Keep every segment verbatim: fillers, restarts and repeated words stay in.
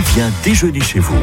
vient déjeuner chez vous.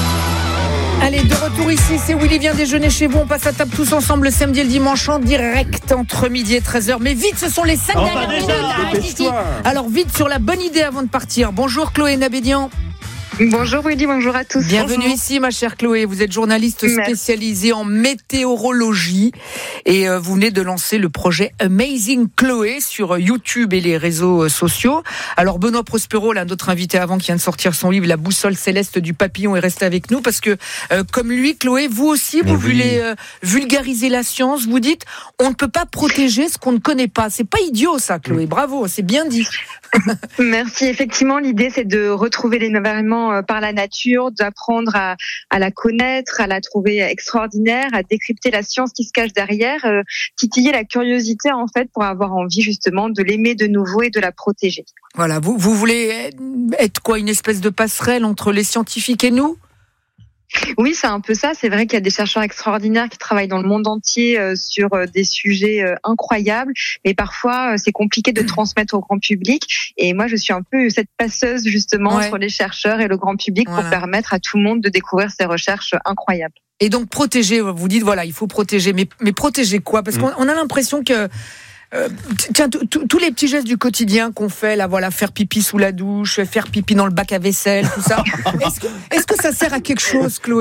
Allez, de retour ici, c'est Willy vient déjeuner chez vous. On passe à table tous ensemble le samedi et le dimanche en direct entre midi et treize heures. Mais vite, ce sont les cinq oh, dernières minutes. Arrête ici. Alors vite sur la bonne idée avant de partir. Bonjour Chloé Nabédian. Bonjour Willy, bonjour à tous. Bienvenue bonjour. ici ma chère Chloé, vous êtes journaliste Merci. spécialisée en météorologie et euh, vous venez de lancer le projet Amazing Chloé sur YouTube et les réseaux sociaux. Alors Benoît Prospero, là, notre invité avant qui vient de sortir son livre La boussole céleste du papillon est resté avec nous parce que euh, comme lui Chloé, vous aussi vous oui. voulez euh, vulgariser la science, vous dites on ne peut pas protéger ce qu'on ne connaît pas. C'est pas idiot ça Chloé, bravo, c'est bien dit. Merci, effectivement l'idée c'est de retrouver l'émerveillement par la nature, d'apprendre à, à la connaître, à la trouver extraordinaire, à décrypter la science qui se cache derrière, euh, titiller la curiosité en fait pour avoir envie justement de l'aimer de nouveau et de la protéger. Voilà, vous, vous voulez être quoi, une espèce de passerelle entre les scientifiques et nous ? Oui, c'est un peu ça. C'est vrai qu'il y a des chercheurs extraordinaires qui travaillent dans le monde entier euh, sur euh, des sujets euh, incroyables, mais parfois euh, c'est compliqué de transmettre au grand public. Et moi, je suis un peu cette passeuse justement ouais. entre les chercheurs et le grand public voilà. pour permettre à tout le monde de découvrir ces recherches incroyables. Et donc protéger, vous dites voilà, il faut protéger, mais mais protéger quoi ? Parce qu'on on a l'impression que Euh, tiens, tous les petits gestes du quotidien qu'on fait, là, voilà, faire pipi sous la douche, faire pipi dans le bac à vaisselle, tout ça. Est-ce que, est-ce que ça sert à quelque chose, Chloé ?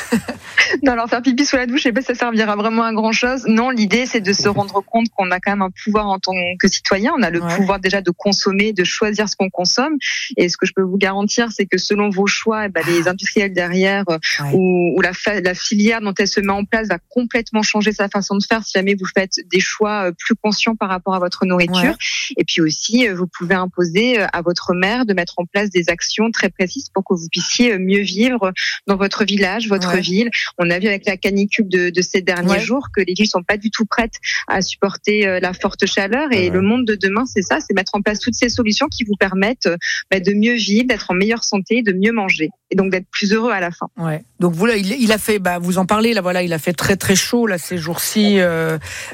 Non, alors faire pipi sous la douche, je sais pas si ça servira vraiment à grand chose. Non, l'idée, c'est de se rendre compte qu'on a quand même un pouvoir en tant que citoyen. On a le ouais. pouvoir déjà de consommer, de choisir ce qu'on consomme. Et ce que je peux vous garantir, c'est que selon vos choix, eh ben, les industriels derrière ouais. ou, ou la, fa- la filière dont elle se met en place va complètement changer sa façon de faire si jamais vous faites des choix plus conscients par rapport à votre nourriture. Ouais. Et puis aussi, vous pouvez imposer à votre maire de mettre en place des actions très précises pour que vous puissiez mieux vivre dans votre village, votre ouais. ville. On a vu avec la canicule de, de ces derniers ouais. jours que les villes sont pas du tout prêtes à supporter la forte chaleur. Et ouais. le monde de demain, c'est ça, c'est mettre en place toutes ces solutions qui vous permettent bah, de mieux vivre, d'être en meilleure santé, de mieux manger et donc d'être plus heureux à la fin. Ouais. Donc voilà, il, il a fait, bah, vous en parlez là, voilà, il a fait très très chaud là ces jours-ci. Euh,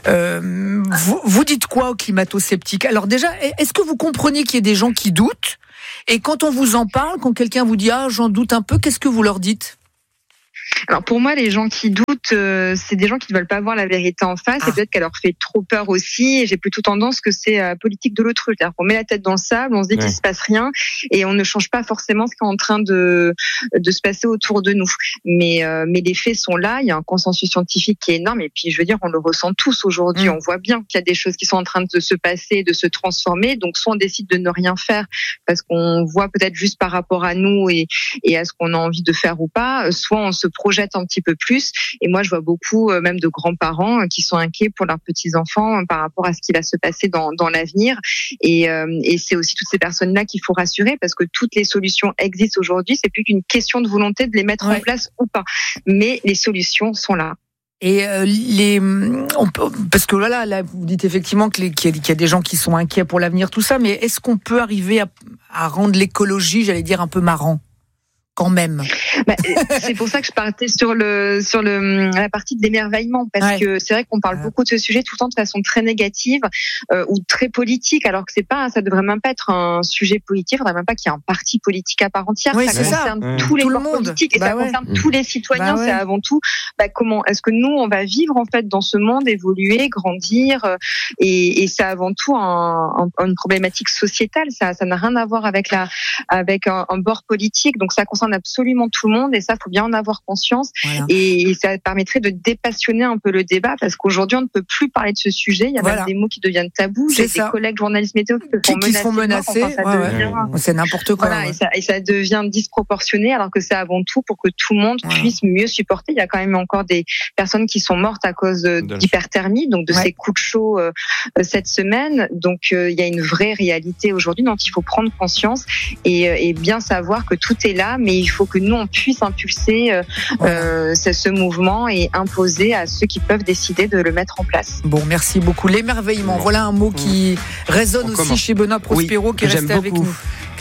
euh, vous, vous dites quoi aux climato-sceptiques ? Alors déjà, est-ce que vous comprenez qu'il y ait des gens qui doutent ? Et quand on vous en parle, quand quelqu'un vous dit ah j'en doute un peu, qu'est-ce que vous leur dites ? Alors pour moi, les gens qui doutent, euh, c'est des gens qui ne veulent pas voir la vérité en face. Ah. Et peut-être qu'elle leur fait trop peur aussi. Et j'ai plutôt tendance que c'est la euh, politique de l'autruche. C'est-à-dire qu'on met la tête dans le sable, on se dit ouais. qu'il se passe rien, et on ne change pas forcément ce qui est en train de de se passer autour de nous. Mais euh, mais les faits sont là. Il y a un consensus scientifique qui est énorme. Et puis je veux dire, on le ressent tous aujourd'hui. Mmh. On voit bien qu'il y a des choses qui sont en train de se passer, de se transformer. Donc soit on décide de ne rien faire parce qu'on voit peut-être juste par rapport à nous et et à ce qu'on a envie de faire ou pas. Soit on se projette un petit peu plus. Et moi, je vois beaucoup, euh, même de grands-parents, qui sont inquiets pour leurs petits-enfants euh, par rapport à ce qui va se passer dans, dans l'avenir. Et, euh, et c'est aussi toutes ces personnes-là qu'il faut rassurer parce que toutes les solutions existent aujourd'hui. C'est plus qu'une question de volonté de les mettre ouais. en place ou pas. Mais les solutions sont là. Et euh, les, on peut, parce que voilà, là, vous dites effectivement que les, qu'il, y a, qu'il y a des gens qui sont inquiets pour l'avenir, tout ça. Mais est-ce qu'on peut arriver à, à rendre l'écologie, j'allais dire, un peu marrant ? Quand même. Bah, c'est pour ça que je partais sur le sur le la partie de l'émerveillement parce ouais. que c'est vrai qu'on parle ouais. beaucoup de ce sujet tout le temps de façon très négative euh, ou très politique alors que c'est pas ça devrait même pas être un sujet politique, il faudrait même pas qu'il y ait un parti politique à part entière. Oui, ça concerne ça. tous les tout corps le monde. politiques et bah ça ouais. concerne mmh. tous les citoyens. Bah ouais. C'est avant tout bah, comment est-ce que nous on va vivre en fait dans ce monde, évoluer, grandir euh, et, et c'est avant tout un, un, une problématique sociétale. Ça ça n'a rien à voir avec la avec un, un bord politique donc ça concerne absolument tout le monde et ça faut bien en avoir conscience voilà. et ça permettrait de dépassionner un peu le débat parce qu'aujourd'hui on ne peut plus parler de ce sujet, il y a voilà. même des mots qui deviennent tabous. J'ai des collègues journalistes météo qui, qui, qui se font menacer, enfin, ouais, devient... ouais. c'est n'importe quoi voilà, ouais. et, ça, et ça devient disproportionné alors que c'est avant tout pour que tout le monde ouais. puisse mieux supporter. Il y a quand même encore des personnes qui sont mortes à cause d'hyperthermie, donc de ouais. ces coups de chaud euh, cette semaine, donc euh, il y a une vraie réalité aujourd'hui dont il faut prendre conscience et, et bien savoir que tout est là mais il faut que nous on puisse impulser euh, euh, ce, ce mouvement et imposer à ceux qui peuvent décider de le mettre en place. Bon, merci beaucoup. L'émerveillement, voilà un mot qui résonne on aussi commence. Chez Benoît Prospero oui, qui est resté avec nous.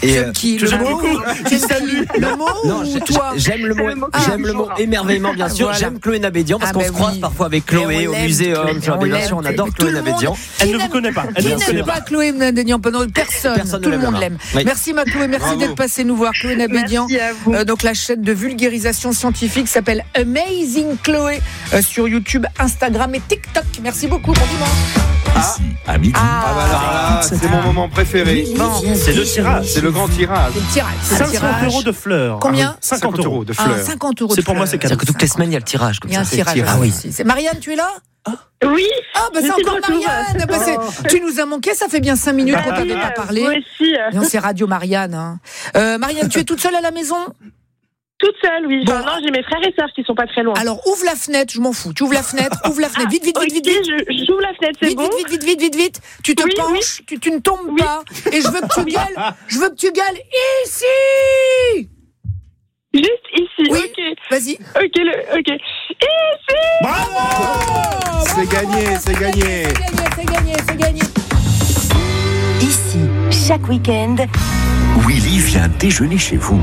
Et j'aime qui le mot Salut. Le mot non, ou toi? J'aime le mot, ah, j'aime le mot émerveillement, bien sûr. Voilà. J'aime Chloé Nabédian parce ah, qu'on bah se croise oui. parfois avec Chloé au muséum. Bien sûr, on adore Chloé Nabédian. Elle ne vous connaît pas. Elle Qui ne vous connaît n'aime pas. pas Chloé Nabédian? Personne. Personne Tout ne le l'aime. monde l'aime. Oui. Merci ma Chloé, merci Bravo. d'être passée nous voir. Chloé Nabédian. Merci à vous. Euh, donc la chaîne de vulgarisation scientifique s'appelle Amazing Chloé euh, sur YouTube, Instagram et TikTok. Merci beaucoup. Bon dimanche. Ici, à midi. Ah, Ah bah alors là, c'est mon moment préféré. Bon, C'est le tirage. C'est le grand tirage. c'est le tirage. c'est le cinq cent tirage. euros de fleurs. Combien? cinquante euros. de Ah, fleurs. cinquante euros. C'est de pour moi, fleurs. c'est cadeau. C'est-à-dire que toutes les semaines, il y a le tirage. Comme Il y a un ça. tirage. tirage. Ah oui. oui. C'est Marianne, tu es là? Oui. Ah bah Je c'est suis de encore retour. Marianne. Bah, c'est- tu nous as manqué. Ça fait bien cinq minutes qu'on t'avait pas parlé. Moi aussi. euh, Non, c'est Radio Marianne. Hein. Euh, Marianne, tu es toute seule à la maison? Toute seule, oui. Bon. Enfin, non, j'ai mes frères et sœurs qui sont pas très loin. Alors ouvre la fenêtre, je m'en fous. Tu ouvres la fenêtre, ouvre la fenêtre. Vite, vite, vite, Ok, vite, vite. je- j'ouvre la fenêtre, c'est Vite, bon. vite, vite, vite, vite, vite, vite. Tu te Oui, penches, tu, tu ne tombes Oui. pas. Et je veux que tu gueules, je veux que tu gueules ici. Juste ici. Oui. Ok. Vas-y. Ok, le, ok. Ici. Bravo. C'est gagné, c'est gagné. C'est gagné, c'est gagné, c'est gagné. Ici, chaque week-end, Willy vient déjeuner chez vous.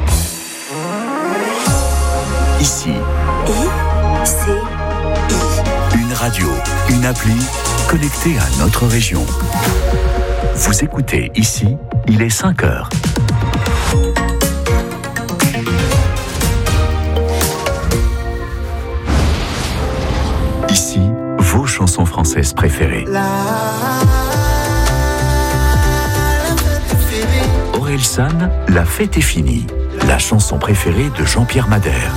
Ici, I, C, I. une radio, une appli connectée à notre région. Vous écoutez Ici, il est cinq heures. Ici, vos chansons françaises préférées. Orelsan, La fête est finie. La chanson préférée de Jean-Pierre Madère.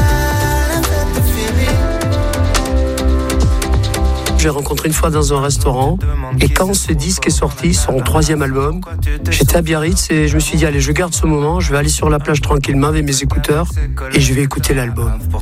J'ai rencontré une fois dans un restaurant et quand ce disque est sorti, son troisième album, j'étais à Biarritz et je me suis dit allez, je garde ce moment, je vais aller sur la plage tranquillement avec mes écouteurs et je vais écouter l'album.